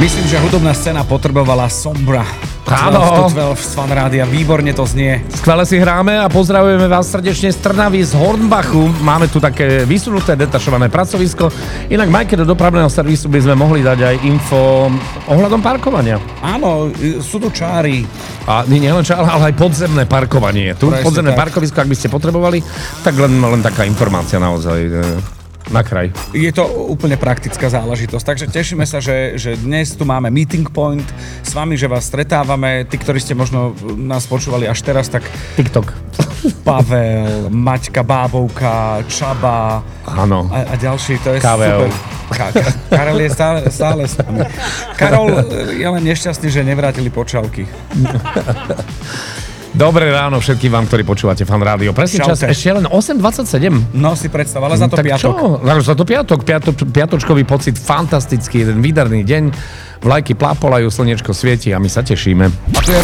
Myslím, že hudobná scéna potrebovala Sombra. Áno. 12 z Fan Rádia, výborne to znie. Skvele si hráme a pozdravujeme vás srdečne z Trnavy, z Hornbachu. Máme tu také vysunuté, detašované pracovisko. Inak, Majke, do dopravného servisu by sme mohli dať aj info ohľadom parkovania. Áno, sú tu čáry. A nielen čára, ale aj podzemné parkovanie. Tu Presne podzemné tak. parkovisko, ak by ste potrebovali, tak len taká informácia naozaj na kraj. Je to úplne praktická záležitosť, takže tešíme sa, že dnes tu máme meeting point s vami, že vás stretávame. Tí, ktorí ste možno nás počúvali až teraz, tak TikTok. Pavel, Maťka Bábovka, Čaba Áno. a ďalší, to je Karel. super. Karel je stále s nami. Karol je len nešťastný, že nevrátili počálky. Dobré ráno všetkým vám, ktorí počúvate Fan Rádio. Presný čas, Čaute. ešte len 8:27. No si predstav, ale za to Tak piatok. čo? Za to piatočkový pocit, fantastický, jeden výdarný deň. Vlajky plápolajú, slnečko svieti a my sa tešíme. A tu je